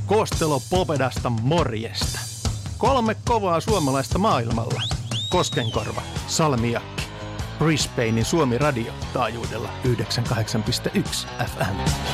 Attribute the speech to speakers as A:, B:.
A: Koostelo Popedasta morjesta. 3 kovaa suomalaista maailmalla. Koskenkorva, Salmiakki, Brisbanein Suomi Radio taajuudella 98,1 FM.